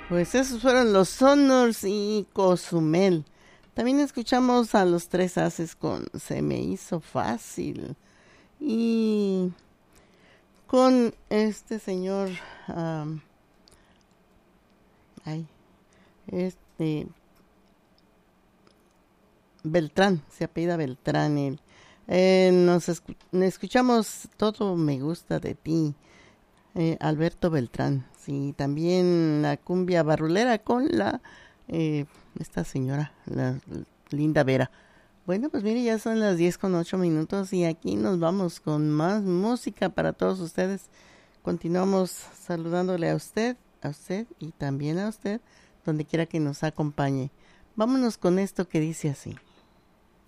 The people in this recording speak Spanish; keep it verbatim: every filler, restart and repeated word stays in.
Pues esos fueron los Sonors y Cozumel. También escuchamos a los Tres Haces con Se me hizo fácil. Y con este señor, um, ay, este Beltrán, se apellida Beltrán él. Eh, nos escu- escuchamos Todo me gusta de ti. Eh, Alberto Beltrán, sí, también la cumbia barrulera con la eh, esta señora, la Linda Vera. Bueno, pues mire, ya son las diez con ocho minutos y aquí nos vamos con más música para todos ustedes. Continuamos saludándole a usted, a usted y también a usted, donde quiera que nos acompañe. Vámonos con esto que dice así.